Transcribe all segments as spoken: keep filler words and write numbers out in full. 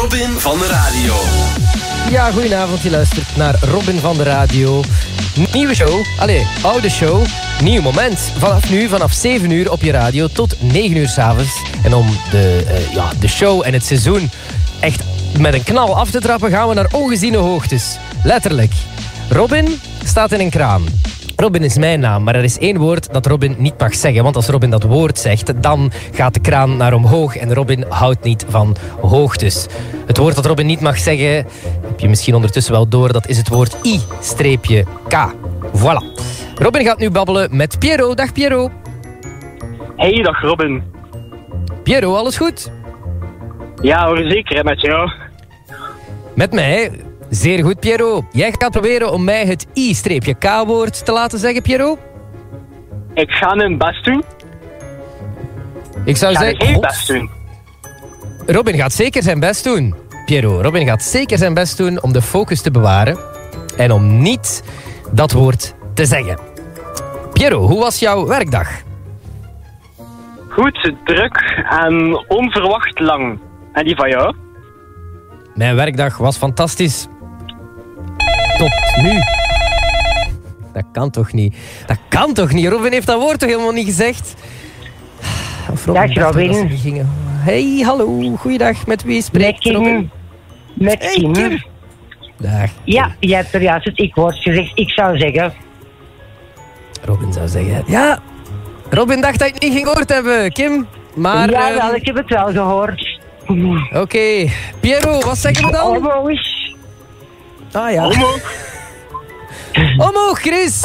Robin van de Radio. Ja, goedenavond. Je luistert naar Robin van de Radio. Nieuwe show. Allee, oude show. Nieuw moment. Vanaf nu, vanaf zeven uur op je radio tot negen uur 's avonds. En om de, uh, ja, de show en het seizoen echt met een knal af te trappen, gaan we naar ongeziene hoogtes. Letterlijk. Robin staat in een kraan. Robin is mijn naam, maar er is één woord dat Robin niet mag zeggen. Want als Robin dat woord zegt, dan gaat de kraan naar omhoog. En Robin houdt niet van hoogtes. Het woord dat Robin niet mag zeggen, heb je misschien ondertussen wel door, dat is het woord I-K. Voilà. Robin gaat nu babbelen met Piero. Dag Piero. Hey, dag Robin. Piero, alles goed? Ja hoor, zeker, hè, met jou. Met mij? Zeer goed, Piero. Jij gaat proberen om mij het I-K-woord te laten zeggen, Piero? Ik ga mijn best doen. Ik zou Ik ga zeggen... geen best doen. Robin gaat zeker zijn best doen, Piero. Robin gaat zeker zijn best doen om de focus te bewaren en om niet dat woord te zeggen. Piero, hoe was jouw werkdag? Goed, druk en onverwacht lang. En die van jou? Mijn werkdag was fantastisch. Tot nu. Dat kan toch niet? Dat kan toch niet? Robin heeft dat woord toch helemaal niet gezegd? Of Dag Robin. Gingen... Hey, hallo. Goeiedag. Met wie spreekt Met Robin? Met Hey, Kim. Kim. Dag. Ja, je hebt er juist het ik-woord gezegd. Ik zou zeggen... Robin zou zeggen... Ja, Robin dacht dat ik het niet ging gehoord hebben, Kim. Maar... ja, ehm, wel, ik heb het wel gehoord. Oké. Okay. Piero, wat zeggen we dan? Omhoog. Ah ja. Omhoog. Omhoog, Chris.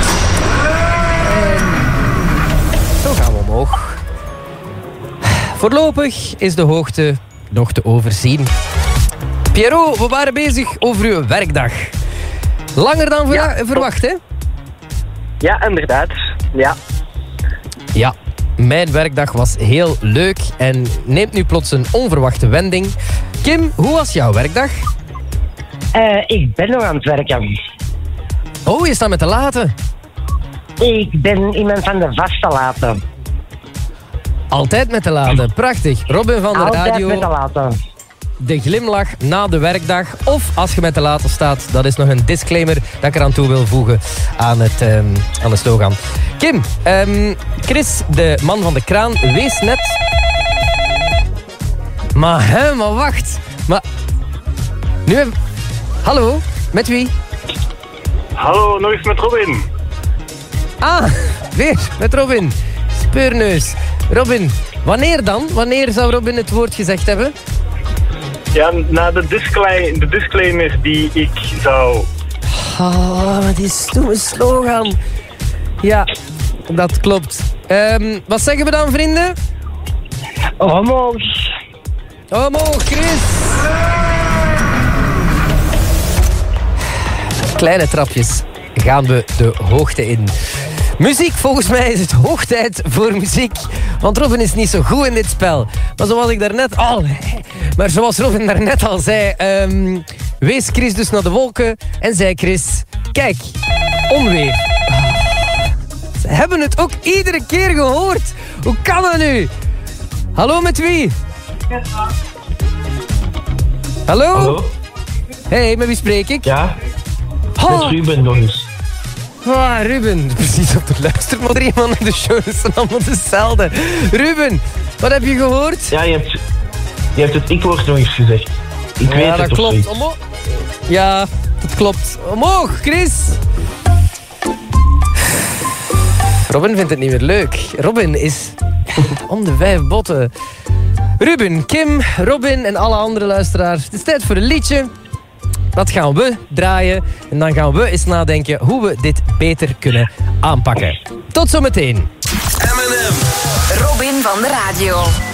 En zo gaan we omhoog. Voorlopig is de hoogte nog te overzien. Piero, we waren bezig over uw werkdag. Langer dan Ja, ver- verwacht, hè? Ja, inderdaad. Ja. Ja, mijn werkdag was heel leuk en neemt nu plots een onverwachte wending. Kim, hoe was jouw werkdag? Uh, ik ben nog aan het werken. Oh, je staat met de laten. Ik ben iemand van de vaste laten. Altijd met de laten. Prachtig. Robin van de Altijd Radio. met de laten. De glimlach na de werkdag. Of als je met de laten staat. Dat is nog een disclaimer dat ik eraan toe wil voegen aan, het, um, aan de slogan. Kim, um, Chris, de man van de kraan, wees net... Maar hè, maar wacht. Maar... Nu heb... Hallo, met wie? Hallo, nog eens met Robin. Ah, weer met Robin. Speurneus. Robin, wanneer dan? Wanneer zou Robin het woord gezegd hebben? Ja, na de, discla- de disclaimer die ik zou... Oh, wat is stomme slogan. Ja, dat klopt. Um, wat zeggen we dan, vrienden? Omhoog. Omhoog, Chris. Kleine trapjes gaan we de hoogte in. Muziek, volgens mij is het hoog tijd voor muziek. Want Robin is niet zo goed in dit spel. Maar zoals ik daarnet al... Maar zoals Robin daarnet al zei... Um, wees Chris dus naar de wolken. En zei Chris... Kijk, onweer. Ze hebben het ook iedere keer gehoord. Hoe kan dat nu? Hallo, met wie? Hallo? Hallo? Hey, met wie spreek ik? Ja? Oh. Met Ruben nog eens. Ah, Ruben. Precies op de luistert maar iemand naar de show. Dat zijn allemaal dezelfde. Ruben, wat heb je gehoord? Ja, je hebt, je hebt het ik-woord nog eens gezegd. Ik ja, weet dat het of klopt. zoiets. Omhoog. Ja, dat klopt. Omhoog, Chris. Robin vindt het niet meer leuk. Robin is om de vijf botten. Ruben, Kim, Robin en alle andere luisteraars. Het is tijd voor een liedje. Dat gaan we draaien. En dan gaan we eens nadenken hoe we dit beter kunnen aanpakken. Tot zometeen. M en M. Robin van de Radio.